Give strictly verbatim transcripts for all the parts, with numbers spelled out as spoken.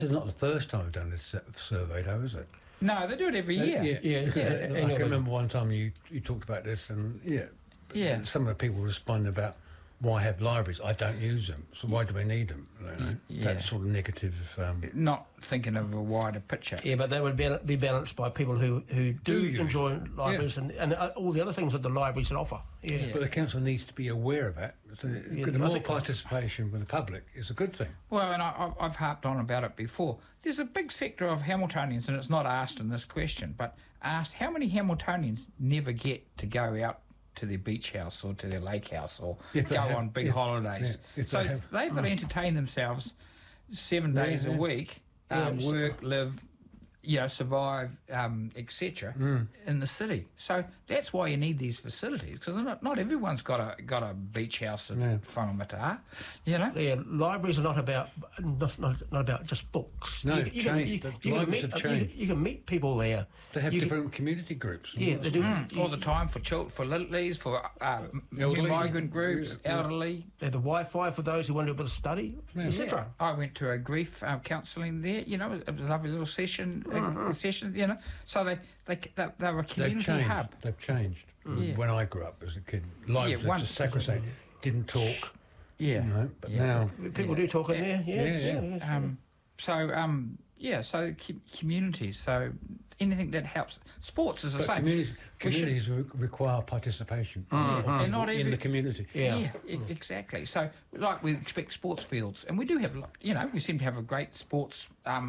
It's not the first time we've done this su- survey, though, is it? No, they do it every year. Uh, yeah, Yeah, because yeah, I, I yeah. can remember one time you, you talked about this, and yeah, Yeah. some of the people responded about why have libraries? I don't use them, so why do we need them? You know, Yeah. That sort of negative. Um, Not thinking of a wider picture. Yeah, but that would be, be balanced by people who, who do Do you? enjoy libraries and, and uh, all the other things that the libraries offer. Yeah. Yeah. But the council needs to be aware of that. So Yeah, the I more think- participation with the public is a good thing. Well, and I, I- I've harped on about it before. There's a big sector of Hamiltonians, and it's not asked in this question, but asked how many Hamiltonians never get to go out to their beach house or to their lake house or If they go have- on big if- holidays. yeah, if so they have- they've got to entertain themselves seven Yeah, days yeah. a week, Yeah, um, so- work, live, you know, survive, um, et cetera, Mm. in the city. So that's why you need these facilities, because not, not everyone's got a got a beach house in Yeah. Whangamata, you know. Yeah, libraries are not about not, not, not about just books. No, you, they've you can, changed. you, The you can libraries meet, have you, changed. you can meet people there. They have You can- different community groups. Yeah, they do. Mm, You- all the time for chil- for littlies, for uh, Elderly. migrant groups, Yeah, yeah. elderly. They have the Wi-Fi for those who want to do a bit of study, Yeah. et cetera. I went to a grief uh, counselling there. You know, it was a lovely little session. Uh, session. You know, so they they they, they were a They've community changed. hub. They've changed. Yeah. When I grew up as a kid, libraries Yeah, were once- just sacrosanct. Didn't talk. Yeah, You know, but yeah. now People Yeah. do talk in Yeah. there. Yeah, Yeah, yeah. yeah. yeah. Um, so um, yeah, so com- communities. So anything that helps. Sports is the but same. communities, We should- communities re- require participation Yeah, and not in every- the community. Yeah. Yeah, e- exactly. So, like, we expect sports fields, and we do have, lo- you know, we seem to have a great sports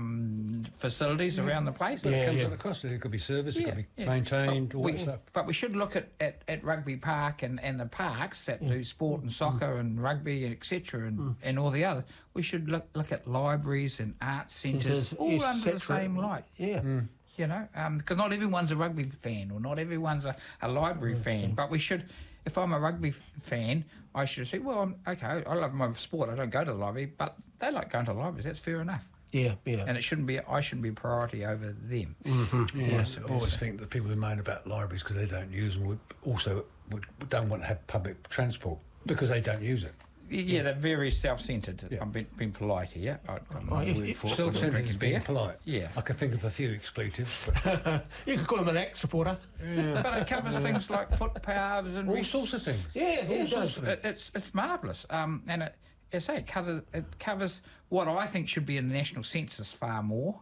um, facilities around the place. But Yeah, it comes yeah. at a cost. It could be serviced, it could be yeah. maintained, But all we, that stuff. But we should look at, at, at Rugby Park and, and the parks that do sport and soccer and rugby and et cetera and, and all the others. We should look look at libraries and arts centres, Centres, all yes, under the cetera. same light. Yeah. Mm. You know, because not everyone's a rugby fan or not everyone's a, a library fan. But we should, if I'm a rugby f- fan, I should say, well, I'm, okay, I love my sport. I don't go to the library, but they like going to the libraries. That's fair enough. Yeah, yeah. And it shouldn't be. I shouldn't be a priority over them. Mm-hmm. Yeah, Yes, I always think that people who moan about libraries because they don't use them would also would, don't want to have public transport because they don't use it. Yeah, they're very self-centred. Yeah. I'm being, being polite here. I've got Well, my if- word if for it. when I'm Self-centered is drinking being beer. polite. Yeah. I can think of a few expletives. But You could call them an act supporter. But it covers things like footpaths and all res- sorts of things. Yeah, yeah, it does. It, it's it's marvellous. Um, and it, as I say, it covers it covers what I think should be in the national census far more.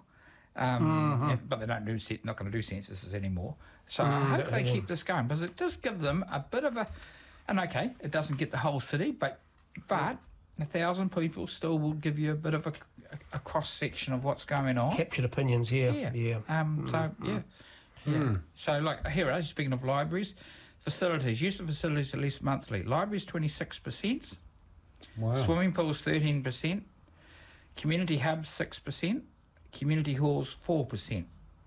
Um, yeah, but they don't do cen- not going to do censuses anymore. So I hope they keep this going because it does give them a bit of a. And okay, it doesn't get the whole city, but but a thousand people still will give you a bit of a, a, a cross section of what's going on. Captured opinions, yeah, Yeah. yeah. Um, so, yeah. yeah. So, like, here, I speaking of libraries, facilities, use of facilities at least monthly. Libraries, twenty-six percent. Wow. Swimming pools, thirteen percent. Community hubs, six percent. Community halls, four percent.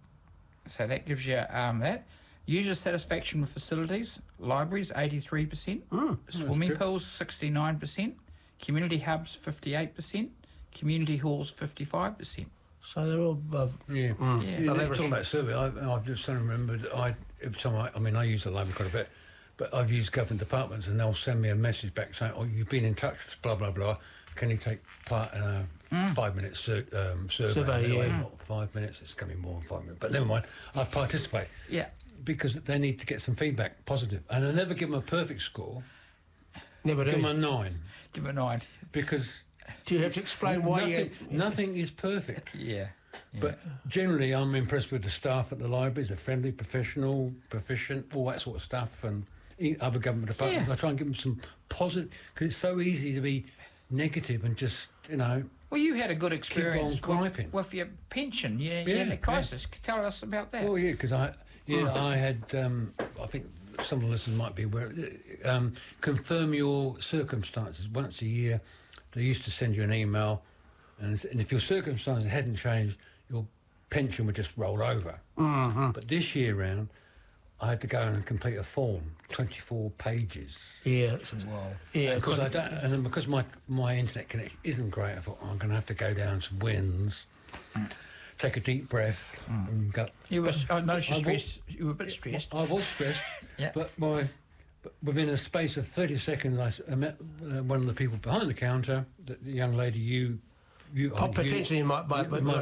So that gives you um, that. User satisfaction with facilities, libraries, eighty-three percent. Mm. Swimming good. pools, sixty-nine percent. Community hubs, fifty-eight percent. Community halls, fifty-five percent. So they're all above. Yeah. Mm. Yeah. Yeah, Above they're average. talking about survey. I, I've just suddenly remembered. I every time I, I mean, I use the library quite a bit, but I've used government departments, and they'll send me a message back saying, "Oh, you've been in touch with blah blah blah. Can you take part in a five-minute sur- um, survey?" Survey, Anyway, yeah. not five minutes. It's going to be more than five minutes. But never mind. I participate Yeah. because they need to get some feedback, positive, and I never give them a perfect score. Never Give do. them a nine Give it a nine. because Do you have to explain why nothing, you... nothing is perfect. Yeah. yeah. But generally, I'm impressed with the staff at the libraries. They're friendly, professional, proficient, all that sort of stuff, and e- other government departments. Yeah. I try and give them some positive, because it's so easy to be negative and just, you know, Well, you had a good experience on griping. with, with your pension. You, you Yeah, had a crisis. Tell us about that. oh yeah, because I, yeah, I had, um, I think some of the listeners might be aware. Um, confirm your circumstances once a year. They used to send you an email, and, and if your circumstances hadn't changed, your pension would just roll over. Mm-hmm. But this year round, I had to go and complete a form, twenty-four pages. Yeah. Wow. Yeah. Because I don't, and then because my my internet connection isn't great, I thought, oh, I'm going to have to go down some winds, take a deep breath, and go. You were, I noticed you I stressed. You were a bit stressed. I was stressed, Yeah. but my but within a space of thirty seconds, I, s- I met uh, one of the people behind the counter, the, the young lady you you, Pot- you- potentially, you might, might, you might might